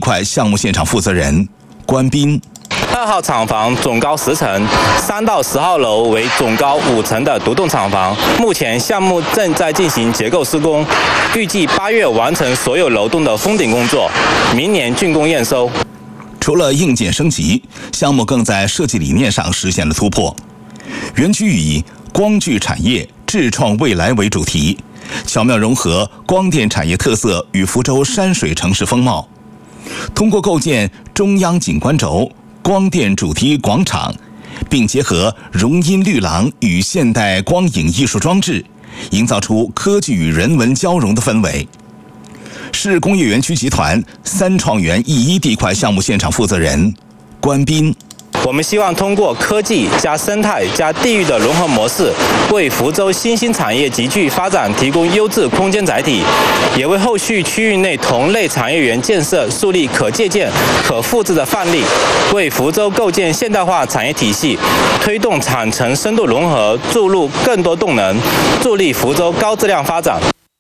块项目现场负责人关斌。 2号厂房总高10层，3到10号楼为总高5层的独栋厂房。目前项目正在进行结构施工，预计8月完成所有楼栋的封顶工作，明年竣工验收。 除了硬件升级，项目更在设计理念上实现了突破。园区以光聚产业、智创未来为主题，巧妙融合光电产业特色与福州山水城市风貌。通过构建中央景观轴、光电主题广场，并结合融音绿廊与现代光影艺术装置，营造出科技与人文交融的氛围。市工业园区集团3创园E1地块项目现场负责人关斌。 我们希望通过科技加生态加地域的融合模式，为福州新兴产业集聚发展提供优质空间载体，也为后续区域内同类产业园建设树立可借鉴、可复制的范例，为福州构建现代化产业体系，推动产城深度融合，注入更多动能，助力福州高质量发展。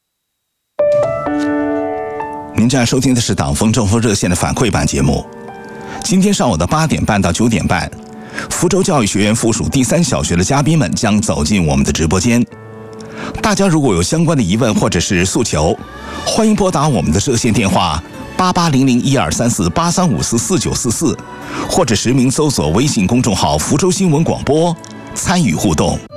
您正在收听的是党风政风热线的反馈版节目。今天上午的8点半到9点半，福州教育学院附属第3小学的嘉宾们将走进我们的直播间。大家如果有相关的疑问或者是诉求，欢迎拨打我们的热线电话8800123483544944，或者实名搜索微信公众号福州新闻广播参与互动。